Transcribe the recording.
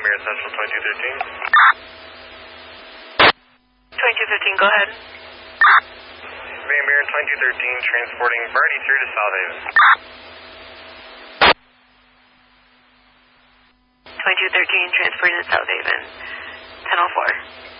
Marriott Central 2213. 2215, go ahead. Van Buren 2213, transporting Birdie through to South Haven. 2213, transporting to South Haven. 1004.